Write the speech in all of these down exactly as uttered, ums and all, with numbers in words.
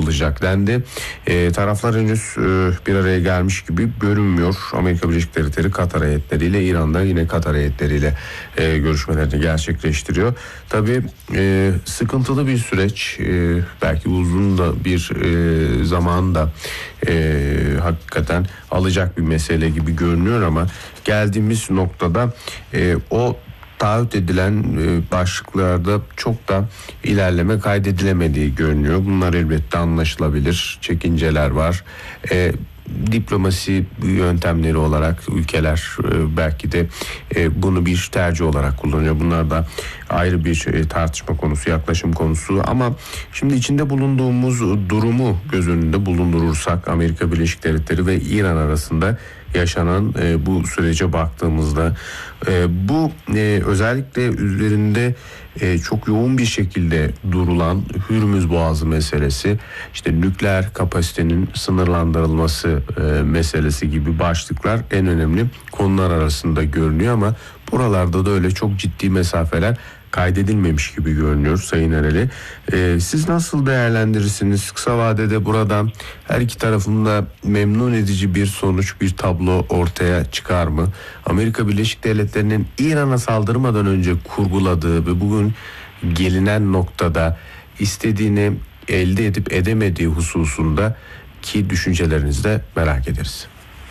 yapılacak dendi. E, taraflar henüz e, bir araya gelmiş gibi görünmüyor. Amerika Birleşik Devletleri Katar heyetleriyle, İran'da yine Katar heyetleriyle e, görüşmelerini gerçekleştiriyor. Tabii e, sıkıntılı bir süreç, e, belki uzun da bir e, zaman da e, hakikaten alacak bir mesele gibi görünüyor ama geldiğimiz noktada e, o taahhüt edilen başlıklarda çok da ilerleme kaydedilemediği görünüyor. Bunlar elbette anlaşılabilir. Çekinceler var. E, diplomasi yöntemleri olarak ülkeler e, belki de e, bunu bir tercih olarak kullanıyor. Bunlar da ayrı bir e, tartışma konusu, yaklaşım konusu. Ama şimdi içinde bulunduğumuz durumu göz önünde bulundurursak, Amerika Birleşik Devletleri ve İran arasında yaşanan e, bu sürece baktığımızda e, bu e, özellikle üzerinde e, çok yoğun bir şekilde durulan Hürmüz Boğazı meselesi, işte nükleer kapasitenin sınırlandırılması e, meselesi gibi başlıklar en önemli konular arasında görünüyor ama buralarda da öyle çok ciddi mesafeler kaydedilmemiş gibi görünüyor Sayın Ereli. Ee, siz nasıl değerlendirirsiniz? Kısa vadede buradan her iki tarafında memnun edici bir sonuç, bir tablo ortaya çıkar mı? Amerika Birleşik Devletleri'nin İran'a saldırmadan önce kurguladığı ve bugün gelinen noktada istediğini elde edip edemediği hususunda ki düşüncelerinizi de merak ederiz.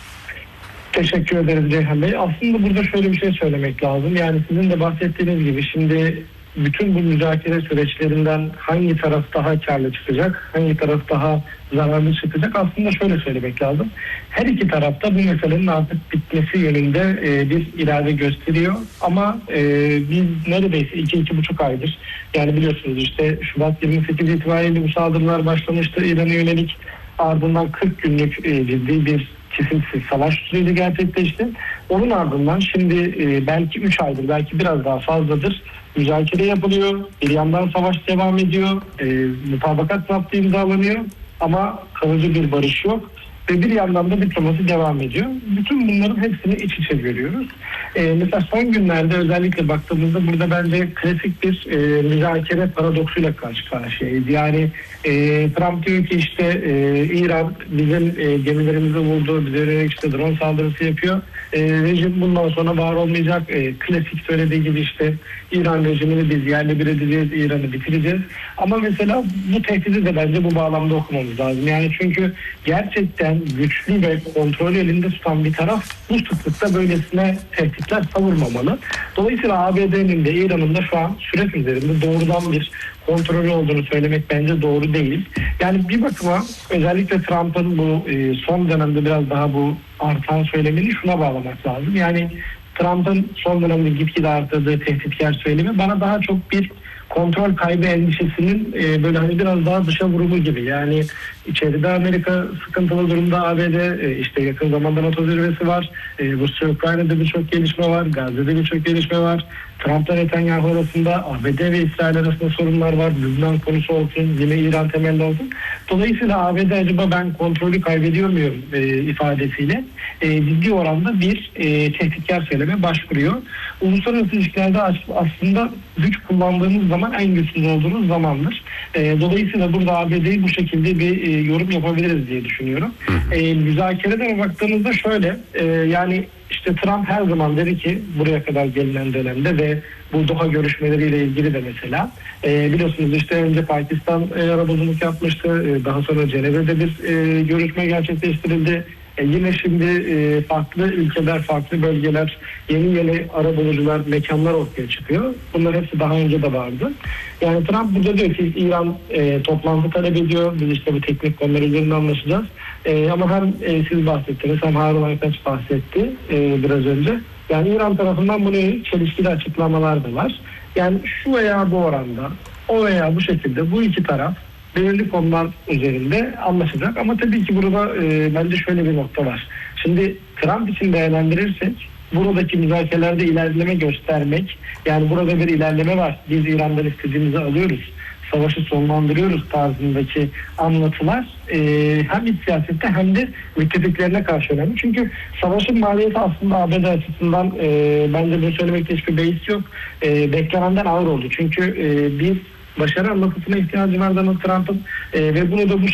Teşekkür ederim Ceyhan Bey. Aslında burada şöyle bir şey söylemek lazım. Yani sizin de bahsettiğiniz gibi şimdi bütün bu müzakere süreçlerinden hangi taraf daha karlı çıkacak, hangi taraf daha zararlı çıkacak, aslında şöyle söylemek lazım. Her iki tarafta bu meselenin artık bitmesi yönünde e, bir irade gösteriyor. Ama e, biz neredeyse iki iki buçuk aydır, yani biliyorsunuz işte Şubat yirmi sekiz itibariyle bu saldırılar başlamıştı İran'a yönelik. Ardından kırk günlük e, ciddi bir kesintisiz savaş süreci gerçekleşti. Onun ardından şimdi e, belki üç aydır, belki biraz daha fazladır müzakere yapılıyor. Bir yandan savaş devam ediyor. E, mutabakat zaptı imzalanıyor. Ama kalıcı bir barış yok. Ve bir yandan da diplomasi devam ediyor. Bütün bunların hepsini iç içe görüyoruz. Ee, mesela son günlerde özellikle baktığımızda burada bence klasik bir e, müzakere paradoksuyla karşı karşıyayız. Yani e, Trump diyor ki işte e, İran bizim e, gemilerimizi vurdu, bize yönelik işte drone saldırısı yapıyor. E, rejim bundan sonra var olmayacak. E, klasik söylediği gibi işte İran rejimini biz yerle bir edeceğiz, İran'ı bitireceğiz. Ama mesela bu tehdidi de bence bu bağlamda okumamız lazım. Yani çünkü gerçekten güçlü ve kontrolü elinde tutan bir taraf bu sıklıkta böylesine tehditler savurmamalı. Dolayısıyla A B D'nin de İran'ın da şu an süreç üzerinde doğrudan bir kontrolü olduğunu söylemek bence doğru değil. Yani bir bakıma özellikle Trump'ın bu e, son dönemde biraz daha bu artan söylemini şuna bağlamak lazım. Yani Trump'ın son dönemde gitgide arttırdığı tehditkar söylemi bana daha çok bir kontrol kaybı endişesinin e, böyle hani biraz daha dışa vurumu gibi. Yani içeride Amerika sıkıntılı durumda, A B D e, işte yakın zamanda NATO zirvesi var. E, Rusya Ukrayna'da birçok gelişme var. Gazze'de birçok gelişme var. Trump'la Netanyahu arasında, A B D ve İsrail arasında sorunlar var. Lübnan konusu olsun, yine İran temelli olsun. Dolayısıyla A B D acaba ben kontrolü kaybediyor muyum e, ifadesiyle e, ciddi oranda bir e, tehditkar söyleme başvuruyor. Uluslararası ilişkilerde aslında güç kullandığımız zaman en güçsüz olduğumuz zamandır. E, dolayısıyla burada A B D'yi bu şekilde bir e, yorum yapabiliriz diye düşünüyorum. E, müzakereden baktığımızda şöyle e, yani işte Trump her zaman dedi ki buraya kadar gelinen dönemde ve bu Doha görüşmeleriyle ilgili de mesela e, biliyorsunuz işte önce Pakistan e, arabuluculuk yapmıştı. E, daha sonra Cenevre'de bir e, görüşme gerçekleştirildi. E yine şimdi e, farklı ülkeler, farklı bölgeler, yeni yeni arabulucular, mekanlar ortaya çıkıyor. Bunlar hepsi daha önce de vardı. Yani Trump burada diyor ki İran e, toplantı talep ediyor. Biz işte bu teknik konular üzerinde anlaşacağız. E, ama hem e, siz bahsettiniz hem Harun Aytaç bahsetti e, biraz önce. Yani İran tarafından bunu çelişkili açıklamalar da var. Yani şu veya bu oranda, o veya bu şekilde bu iki taraf belirli konular üzerinde anlaşacak. Ama tabii ki burada e, bence şöyle bir nokta var. Şimdi Trump için değerlendirirsek buradaki müzakerelerde ilerleme göstermek, yani burada bir ilerleme var, biz İran'dan istediğimizi alıyoruz, savaşı sonlandırıyoruz tarzındaki anlatılar e, hem iç siyasette hem de müttefiklerine karşı önemli. Çünkü savaşın maliyeti aslında A B D açısından e, bence bunu söylemekte hiçbir beis yok. E, beklenenden ağır oldu. Çünkü e, biz başarı anlatısına ihtiyacı var Donald Trump'ın e, ve bunu da bu